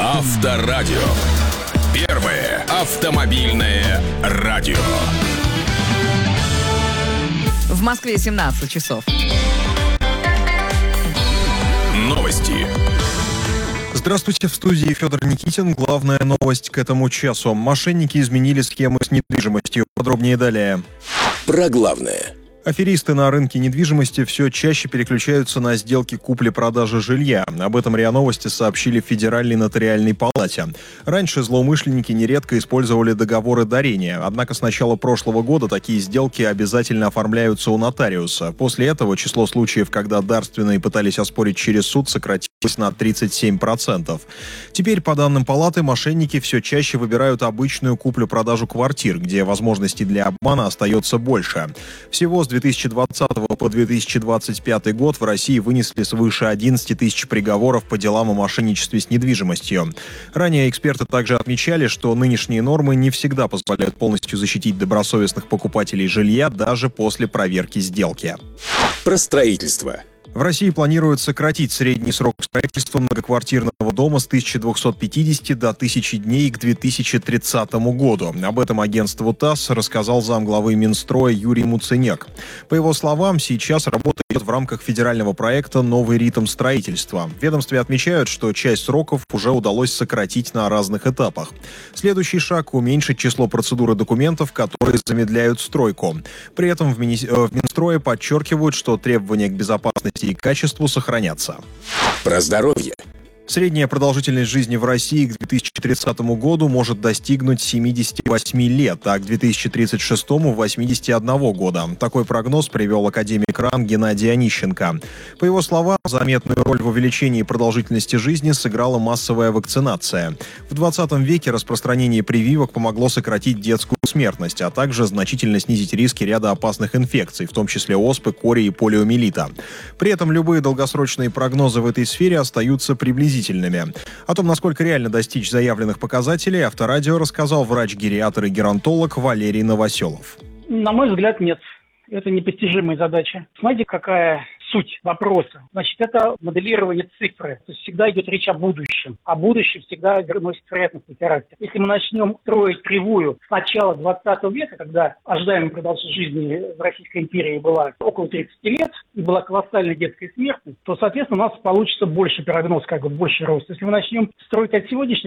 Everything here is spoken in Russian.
Авторадио. Первое автомобильное радио. В Москве 17 часов. Новости. Здравствуйте, в студии Федор Никитин. Главная новость к этому часу. Мошенники изменили схемы с недвижимостью. Подробнее далее. Про главное. Аферисты на рынке недвижимости все чаще переключаются на сделки купли-продажи жилья. Об этом РИА Новости сообщили в Федеральной нотариальной палате. Раньше злоумышленники нередко использовали договоры дарения. Однако с начала прошлого года такие сделки обязательно оформляются у нотариуса. После этого число случаев, когда дарственные пытались оспорить через суд, сократилось на 37%. Теперь, по данным палаты, мошенники все чаще выбирают обычную куплю-продажу квартир, где возможностей для обмана остается больше. Всего с 2020 по 2025 год в России вынесли свыше 11 тысяч приговоров по делам о мошенничестве с недвижимостью. Ранее эксперты также отмечали, что нынешние нормы не всегда позволяют полностью защитить добросовестных покупателей жилья даже после проверки сделки. Про строительство. В России планируют сократить средний срок строительства многоквартирного дома с 1250 до 1000 дней к 2030 году. Об этом агентству ТАСС рассказал замглавы Минстроя Юрий Муценек. По его словам, сейчас работа идет в рамках федерального проекта «Новый ритм строительства». В ведомстве отмечают, что часть сроков уже удалось сократить на разных этапах. Следующий шаг – уменьшить число процедур и документов, которые замедляют стройку. При этом в Минстрое подчеркивают, что требования к безопасности и качеству сохранятся. Про здоровье. Средняя продолжительность жизни в России к 2030 году может достигнуть 78 лет, а к 2036 – 81 года. Такой прогноз привел академик РАН Геннадий Онищенко. По его словам, заметную роль в увеличении продолжительности жизни сыграла массовая вакцинация. В 20 веке распространение прививок помогло сократить детскую смертность, а также значительно снизить риски ряда опасных инфекций, в том числе оспы, кори и полиомиелита. При этом любые долгосрочные прогнозы в этой сфере остаются приблизительными. О том, насколько реально достичь заявленных показателей, Авторадио рассказал врач-гериатр и геронтолог Валерий Новоселов. На мой взгляд, нет. Это непостижимая задача. Смотрите, какая суть вопроса. Значит, это моделирование цифры. То есть всегда идет речь о будущем. А будущее всегда носит вероятностный характер. Если мы начнем строить кривую с начала 20 века, когда ожидаемая продолжительность жизни в Российской империи была около 30 лет, и была колоссальная детская смертность, то, соответственно, у нас получится больше прогноз, больше рост. Если мы начнем строить от сегодняшнего